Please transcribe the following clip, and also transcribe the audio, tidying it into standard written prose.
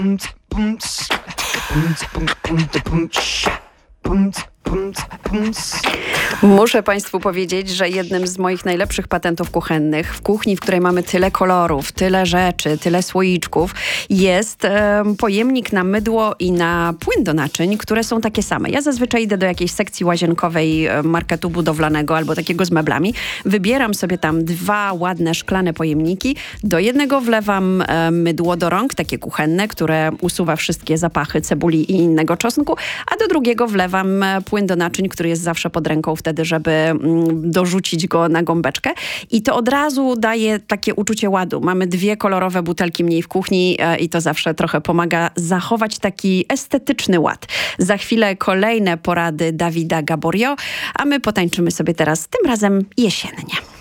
Muszę Państwu powiedzieć, że jednym z moich najlepszych patentów kuchennych w kuchni, w której mamy tyle kolorów, tyle rzeczy, tyle słoiczków, jest pojemnik na mydło i na płyn do naczyń, które są takie same. Ja zazwyczaj idę do jakiejś sekcji łazienkowej marketu budowlanego albo takiego z meblami. Wybieram sobie tam 2 ładne szklane pojemniki. Do jednego wlewam mydło do rąk, takie kuchenne, które usuwa wszystkie zapachy cebuli i innego czosnku, a do drugiego wlewam płyn do naczyń, który jest zawsze pod ręką wtedy, żeby dorzucić go na gąbeczkę. I to od razu daje takie uczucie ładu. Mamy 2 kolorowe butelki mniej w kuchni i to zawsze trochę pomaga zachować taki estetyczny ład. Za chwilę kolejne porady Davida Gaborio, a my potańczymy sobie teraz tym razem jesiennie.